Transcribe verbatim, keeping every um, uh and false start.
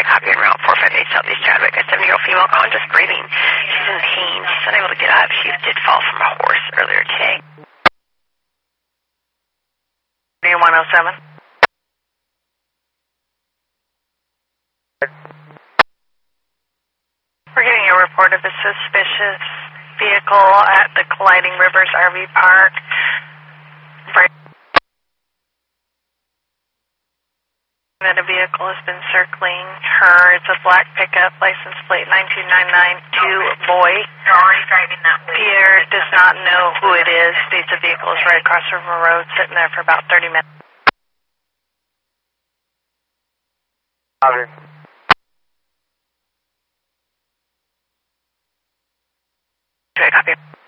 copy on Route four five eight Southeast Chadwick. A seventy-year-old female gone, just breathing. She's in pain. She's unable to get up. She did fall from a horse earlier today. one oh seven. We're getting a report of a suspicious vehicle at the Colliding Rivers R V Park. Right. That a vehicle has been circling her. It's a black pickup, license plate nine two nine nine two, boy. You're already driving that way. Pierre does not know who it is. States the vehicle is right across River Road, sitting there for about thirty minutes. Roger. Okay, copy.